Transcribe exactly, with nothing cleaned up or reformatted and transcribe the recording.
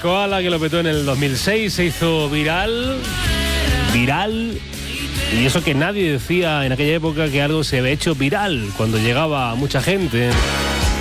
Koala, que lo petó en el dos mil seis, se hizo viral, viral, y eso que nadie decía en aquella época que algo se había hecho viral cuando llegaba a mucha gente.